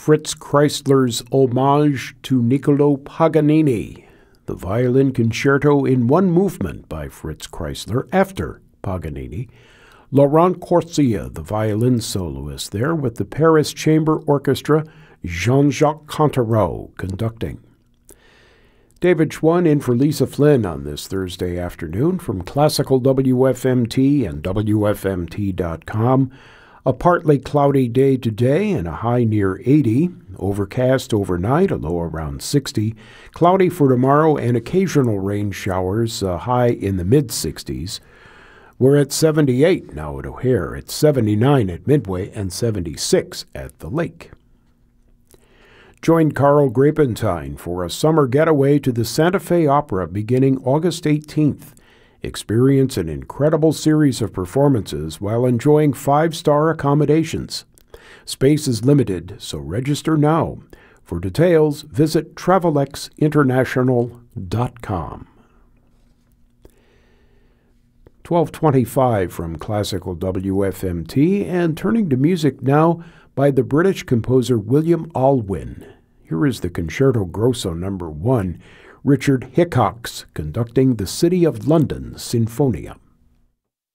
Fritz Kreisler's Homage to Niccolò Paganini, the violin concerto in one movement by Fritz Kreisler after Paganini. Laurent Corsia, the violin soloist there with the Paris Chamber Orchestra, Jean-Jacques Cantereau conducting. David Schwann in for Lisa Flynn on this Thursday afternoon from Classical WFMT and WFMT.com. A partly cloudy day today and a high near 80. Overcast overnight, a low around 60. Cloudy for tomorrow and occasional rain showers, high in the mid-60s. We're at 78 now at O'Hare. It's 79 at Midway and 76 at the lake. Join Carl Grapentine for a summer getaway to the Santa Fe Opera beginning August 18th. Experience an incredible series of performances while enjoying 5-star accommodations. Space is limited, so register now. For details, visit travelexinternational.com. 12:25 from Classical WFMT, and turning to music now by the British composer William Alwyn. Here is the Concerto Grosso No. 1, Richard Hickox conducting the City of London Sinfonia.